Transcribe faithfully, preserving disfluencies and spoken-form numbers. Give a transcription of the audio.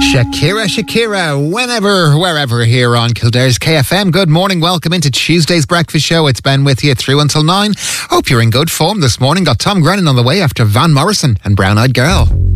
Shakira, Shakira, whenever, wherever here on Kildare's K F M. Good morning, welcome into Tuesday's breakfast show. It's Ben with you through until nine. Hope you're in good form this morning. Got Tom Grennan on the way after Van Morrison and Brown Eyed Girl.